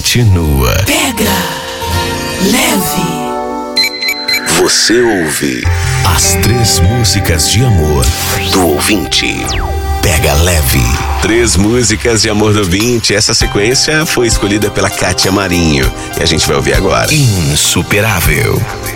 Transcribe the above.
continua. Pega leve. Você ouve as 3 músicas de amor do ouvinte. Pega leve. 3 músicas de amor do ouvinte. Essa sequência foi escolhida pela Kátia Marinho e a gente vai ouvir agora. Insuperável.